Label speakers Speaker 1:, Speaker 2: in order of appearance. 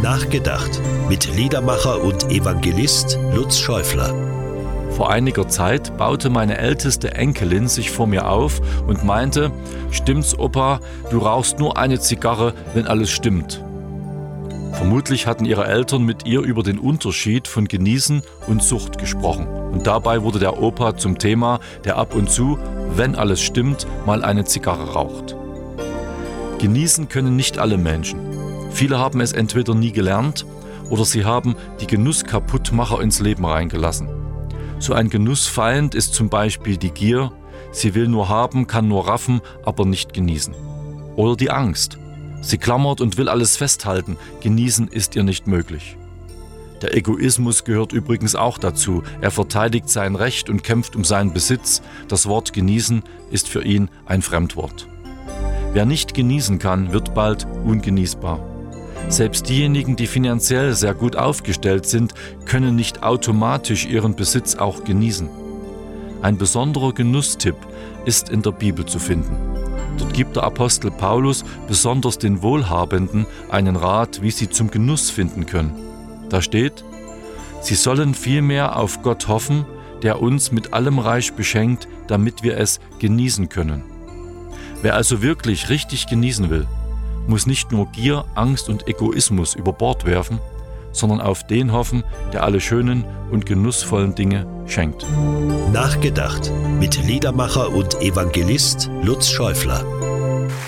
Speaker 1: Nachgedacht mit Liedermacher und Evangelist Lutz Schäufler.
Speaker 2: Vor einiger Zeit baute meine älteste Enkelin sich vor mir auf und meinte: »Stimmt's, Opa, du rauchst nur eine Zigarre, wenn alles stimmt.« Vermutlich hatten ihre Eltern mit ihr über den Unterschied von Genießen und Sucht gesprochen. Und dabei wurde der Opa zum Thema, der ab und zu, wenn alles stimmt, mal eine Zigarre raucht. Genießen können nicht alle Menschen. Viele haben es entweder nie gelernt oder sie haben die Genusskaputtmacher ins Leben reingelassen. So ein Genussfeind ist zum Beispiel die Gier. Sie will nur haben, kann nur raffen, aber nicht genießen. Oder die Angst. Sie klammert und will alles festhalten. Genießen ist ihr nicht möglich. Der Egoismus gehört übrigens auch dazu. Er verteidigt sein Recht und kämpft um seinen Besitz. Das Wort genießen ist für ihn ein Fremdwort. Wer nicht genießen kann, wird bald ungenießbar. Selbst diejenigen, die finanziell sehr gut aufgestellt sind, können nicht automatisch ihren Besitz auch genießen. Ein besonderer Genusstipp ist in der Bibel zu finden. Dort gibt der Apostel Paulus besonders den Wohlhabenden einen Rat, wie sie zum Genuss finden können. Da steht: Sie sollen vielmehr auf Gott hoffen, der uns mit allem reich beschenkt, damit wir es genießen können. Wer also wirklich richtig genießen will, muss nicht nur Gier, Angst und Egoismus über Bord werfen, sondern auf den hoffen, der alle schönen und genussvollen Dinge schenkt.
Speaker 1: Nachgedacht mit Liedermacher und Evangelist Lutz Schäufler.